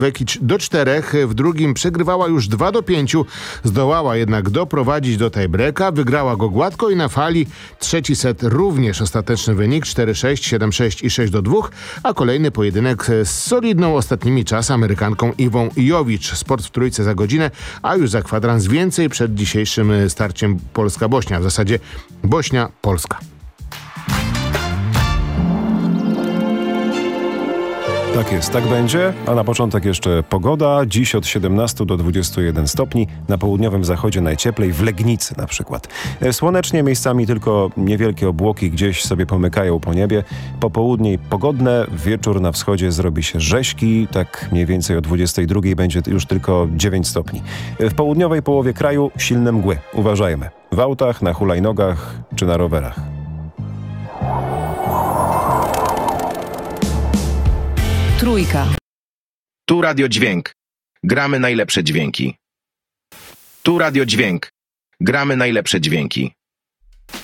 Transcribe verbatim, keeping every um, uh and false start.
Vekic do czterech, w drugim przegrywała już dwa do pięciu, zdołała jednak doprowadzić do tiebreaka, wygrała go gładko i na fali trzeci set również ostateczny wynik cztery sześć, siedem sześć i sześć do dwóch, a kolejny pojedynek z solidną ostatnimi czasy Amerykanką Iwą Jovic. Sport w trójce za godzinę, a już za kwadrans więcej przed dzisiejszym starciem Polska-Bośnia, w zasadzie Bośnia-Polska. Tak jest, tak będzie, a na początek jeszcze pogoda. Dziś od siedemnastu do dwudziestu jeden stopni, na południowym zachodzie najcieplej, w Legnicy na przykład. Słonecznie, miejscami tylko niewielkie obłoki gdzieś sobie pomykają po niebie. Popołudnie pogodne, wieczór na wschodzie zrobi się rześki, tak mniej więcej o dwudziestej drugiej będzie już tylko dziewięć stopni. W południowej połowie kraju silne mgły, uważajmy. W autach, na hulajnogach czy na rowerach. Trójka. Tu Radio Dźwięk. Gramy najlepsze dźwięki. Tu Radio Dźwięk. Gramy najlepsze dźwięki.